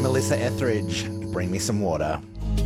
Melissa Etheridge. Bring me some water.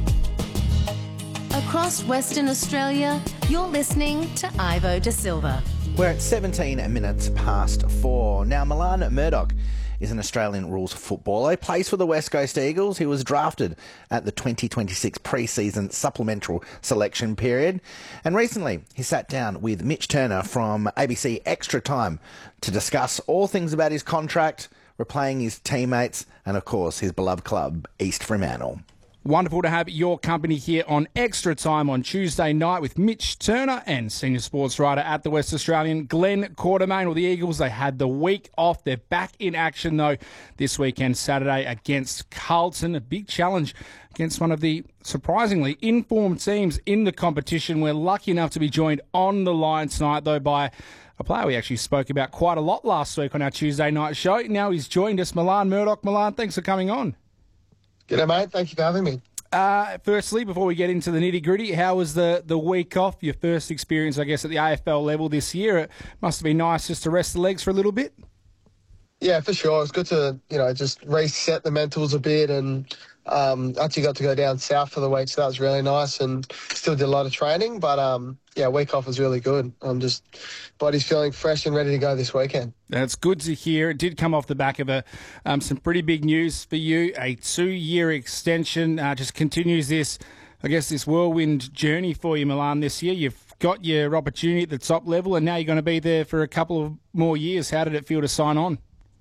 Across Western Australia, you're listening to Ivo De Silva. We're at 17 minutes past 4. Now, Milan Murdoch is an Australian rules footballer. He plays for the West Coast Eagles. He was drafted at the 2026 pre-season supplemental selection period. And recently, he sat down with Mitch Turner from ABC Extra Time to discuss all things about his contract, replaying his teammates, and of course, his beloved club, East Fremantle. Wonderful to have your company here on Extra Time on Tuesday night with Mitch Turner and senior sports writer at the West Australian, Glenn Quartermain. Well, the Eagles, they had the week off. They're back in action, though, this weekend, Saturday, against Carlton. A big challenge against one of the surprisingly informed teams in the competition. We're lucky enough to be joined on the line tonight, though, by a player we actually spoke about quite a lot last week on our Tuesday night show. Now he's joined us, Milan Murdoch. Milan, thanks for coming on. G'day, mate. Thank you for having me. Firstly, before we get into the nitty-gritty, how was the week off, your first experience, I guess, at the AFL level this year? It must have been nice just to rest the legs for a little bit. Yeah, for sure. It's good to, just reset the mentals a bit, and actually got to go down south for the week, so that was really nice, and still did a lot of training, but week off was really good. Body's feeling fresh and ready to go this weekend. That's good to hear. It did come off the back of some pretty big news for you. A 2-year extension just continues this whirlwind journey for you, Milan, this year. You've got your opportunity at the top level, and now you're going to be there for a couple of more years. How did it feel to sign on?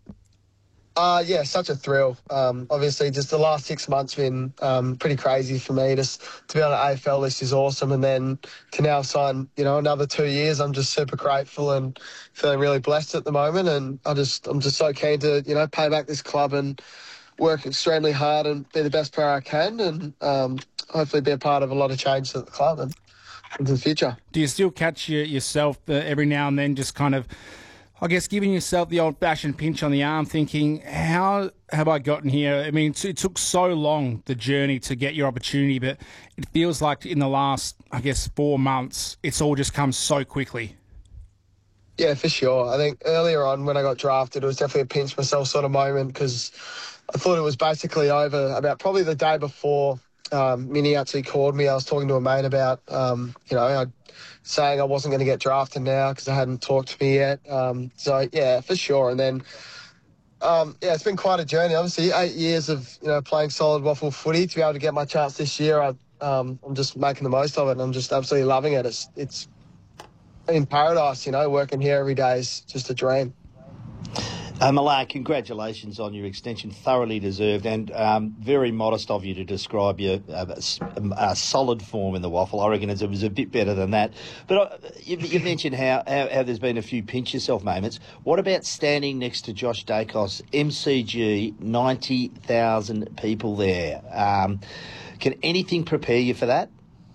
Such a thrill. Obviously, just the last 6 months been pretty crazy for me. Just to be on the AFL list is awesome, and then to now sign, another 2 years. I'm just super grateful and feeling really blessed at the moment. And I'm just so keen to, pay back this club and work extremely hard and be the best player I can, and hopefully be a part of a lot of change at the club and into the future. Do you still catch yourself every now and then, just kind of, I guess, giving yourself the old-fashioned pinch on the arm, thinking, how have I gotten here? I mean, it took so long, the journey, to get your opportunity, but it feels like in the last, 4 months, it's all just come so quickly. Yeah, for sure. I think earlier on when I got drafted, it was definitely a pinch myself sort of moment, because I thought it was basically over about probably the day before Minnie actually called me. I was talking to a mate about, saying I wasn't going to get drafted now because I hadn't talked to me yet. For sure. And then, it's been quite a journey. Obviously, 8 years of, playing solid waffle footy. To be able to get my chance this year, I'm just making the most of it, and I'm just absolutely loving it. It's in paradise, working here every day is just a dream. Milan, congratulations on your extension, thoroughly deserved, and very modest of you to describe your solid form in the waffle. I reckon it was a bit better than that. But you mentioned how there's been a few pinch yourself moments. What about standing next to Josh Dacos, MCG, 90,000 people there? Can anything prepare you for that?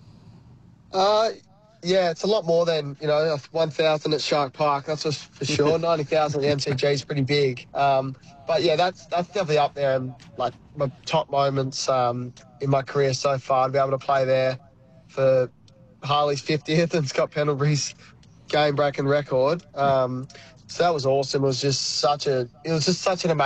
Yeah, it's a lot more than, 1,000 at Shark Park, that's for sure. 90,000 at the MCG is pretty big. But yeah, that's definitely up there, and like my top moments in my career so far, to be able to play there for Harley's 50th and Scott Pendlebury's game-breaking record. So that was awesome. It was just such an amazing